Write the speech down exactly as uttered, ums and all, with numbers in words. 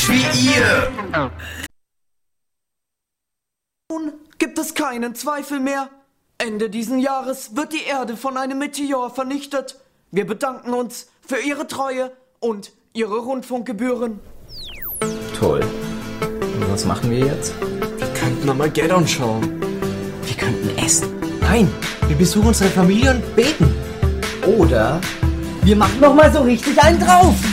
reich wie ihr. Nun gibt es keinen Zweifel mehr. Ende diesen Jahres wird die Erde von einem Meteor vernichtet. Wir bedanken uns für Ihre Treue und Ihre Rundfunkgebühren. Toll. Und was machen wir jetzt? Wir könnten Armageddon schauen. Wir könnten essen. Nein, wir besuchen unsere Familie und beten. Oder wir machen noch mal so richtig einen drauf.